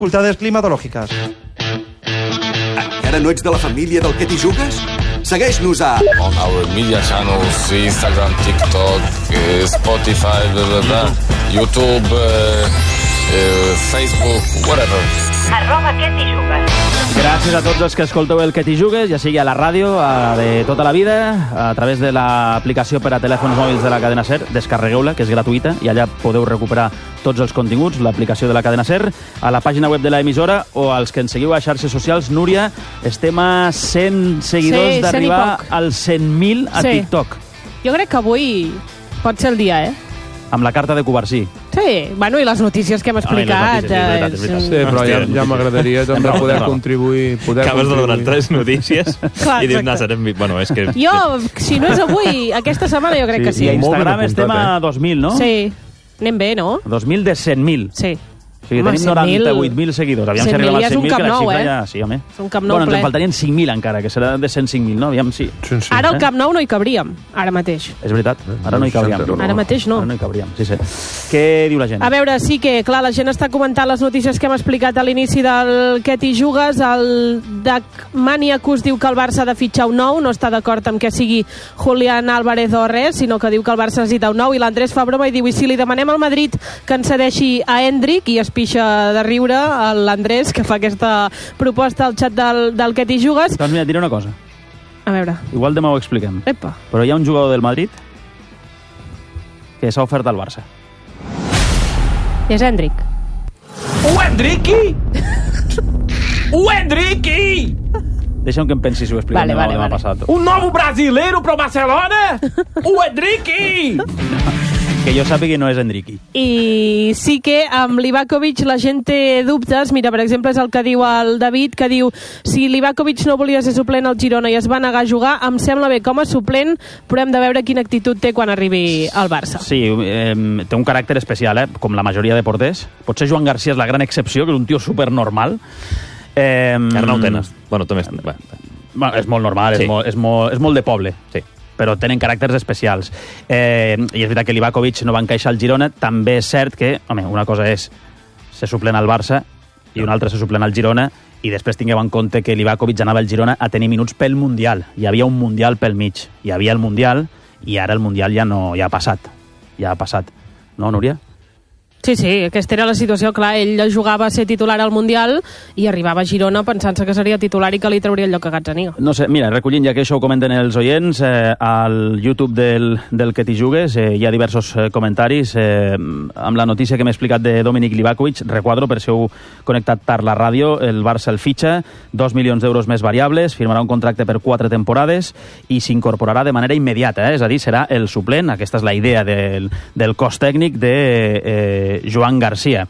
Dificultades climatològiques. Encara no ets de la família del que t'hi jugues? Segueix-nos a... On our media channels, Instagram, TikTok, Spotify, blah, blah, blah, YouTube, Facebook, whatever. @que t'hi jugues. Gràcies a tots els que escolteu el Que t'hi jugues, ja sigui a la ràdio, de tota la vida, a través de l'aplicació per a telèfons mòbils de la cadena SER. Descarregueu-la, que és gratuïta, i allà podeu recuperar tots els continguts, l'aplicació de la cadena SER, a la pàgina web de l'emissora o als que ens seguiu a xarxes socials. Núria, estem a 100 seguidors d'arribar als 100.000 a TikTok. Jo crec que avui pot ser el dia, eh? Amb la carta de Covarsí. Sí, bueno, i les notícies que hem explicat. És veritat. Sí, però ja m'agradaria també poder contribuir. Acabes de donar 3 notícies Clar, i dius, exacte. bueno, és que... Jo, si no és avui, aquesta setmana jo crec que sí. I a Instagram Molt ben estem apuntat, a 2.000, no? Sí, anem bé, no? 2.000 de 100.000. Sí. O sigui, tenim 98.000 seguidors. Aviam si arribem als 100.000, que la xifra ja... Sí, home. És un Camp Nou bueno, ple. ens en faltarien 5.000 encara, que serà de 105.000, no? Aviam si... Ara al Camp Nou no hi cabríem, ara mateix. És veritat, ara no hi cabríem. Ara mateix no. Ara no hi cabríem, sí. Què diu la gent? A veure, sí que, clar, la gent està comentant les notícies que hem explicat a l'inici del Que t'hi jugues. El Dacmaniacus diu que el Barça ha de fitxar un nou, no està d'acord amb que sigui Julián Álvarez o res, sinó que diu que el Barça necessita un nou, i l'Andrés fa broma i diu, i si li demanem al Madrid que ens cedeixi a Endrick, i es pixa de riure l'Andrés, que fa aquesta proposta al xat del Que t'hi jugues. Doncs mira, et diré una cosa. A veure. Igual demà ho expliquem. Epa. Però hi ha un jugador del Madrid que s'ha ofert al Barça. És Endrick. O Endrick! O Endrick! Deixa'm que em pensi si ho expliquem demà passat. Um novo brasileiro pro Barcelona? O Endrick! Que jo sàpiga no és Endriqui. I sí que amb Livakovic la gent té dubtes. Mira, per exemple, és el que diu el David, que diu, si Livakovic no volia ser suplent al Girona i es va negar a jugar, em sembla bé com a suplent, però hem de veure quina actitud té quan arribi al Barça. Sí, té un caràcter especial, com la majoria de porters. Potser Joan Garcia és la gran excepció, que és un tio supernormal. Arnau Tenas. Bueno, també... Bueno, és molt normal, sí. és molt de poble. Sí. Però tenen caràcters especials. I és veritat que Livakovic no va encaixar al Girona. També és cert que, home, una cosa és ser suplent al Barça i una altra ser suplent al Girona, i després tingueu en compte que Livakovic anava al Girona a tenir minuts pel Mundial. Hi havia un Mundial pel mig. Hi havia el Mundial i ara el Mundial ja ha passat. Ja ha passat. No, Núria? Sí, aquesta era la situació. Clar, ell jugava a ser titular al Mundial i arribava a Girona pensant-se que seria titular i que li trauria el lloc a Gazzaniga. No sé, mira, recollint ja que això ho comenten els oients, al YouTube del Que t'hi jugues hi ha diversos comentaris amb la notícia que m'he explicat de Dominic Livakovic. Requadro, per si heu connectat tard la ràdio, el Barça el fitxa, 2 milions d'euros més variables, firmarà un contracte per 4 temporades i s'incorporarà de manera immediata, és a dir, serà el suplent. Aquesta és la idea del cos tècnic de Joan Garcia.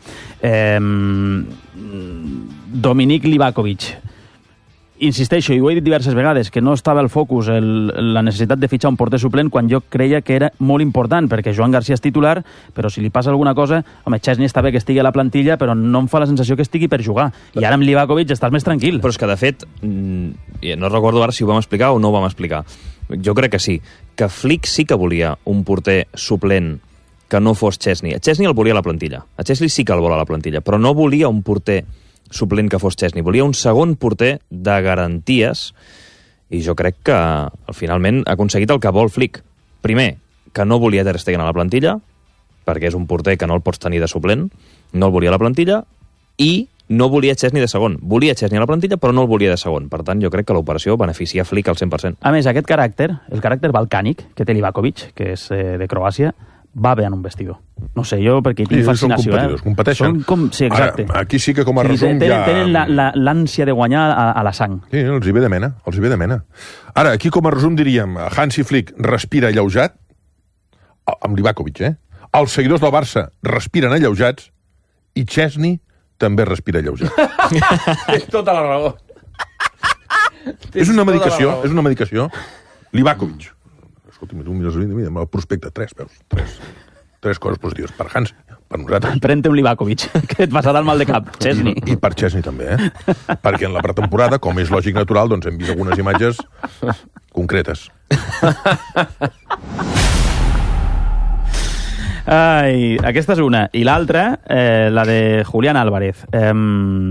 Dominic Livakovic, insisteixo, i ho he dit diverses vegades, que no estava al focus la necessitat de fitxar un porter suplent quan jo creia que era molt important, perquè Joan Garcia és titular, però si li passa alguna cosa, home, Chesney està bé que estigui a la plantilla, però no em fa la sensació que estigui per jugar. I ara amb Livakovic estàs més tranquil. Però és que, de fet, no recordo ara si ho vam explicar o no ho vam explicar. Jo crec que sí, que Flick sí que volia un porter suplent que no fos Chesney. Chesney el volia a la plantilla. A Chesney sí que el vol a la plantilla, però no volia un porter suplent que fos Chesney. Volia un segon porter de garanties, i jo crec que finalment ha aconseguit el que vol Flick. Primer, que no volia Ter Stegen a la plantilla, perquè és un porter que no el pots tenir de suplent, no el volia a la plantilla, i no volia Chesney de segon. Volia Chesney a la plantilla, però no el volia de segon. Per tant, jo crec que l'operació beneficia Flick al 100%. A més, aquest caràcter, el caràcter balcànic que té Livakovic, que és de Croàcia, va bé en un vestidor. No sé, jo perquè hi tinc fascinació. Són competeixen. Sí, exacte. Ara, aquí sí que com a resum tenen l'ànsia de guanyar a la sang. Sí, els hi ve de mena, Ara, aquí com a resum diríem, Hansi Flick respira alleujat, amb Livakovic, Els seguidors del Barça respiren alleujats i Chesney també respira alleujat. Tens tota la raó. És una medicació. Livakovic. Escolta, tu mires el prospecte, 3 coses positives per Hansi, per nosaltres. Pren-te un Livakovic, que et passarà el mal de cap, Chesney. I per Chesney també, Perquè en la pretemporada, com és lògic natural, doncs hem vist algunes imatges concretes. Ai, aquesta és una. I l'altra, la de Julián Álvarez.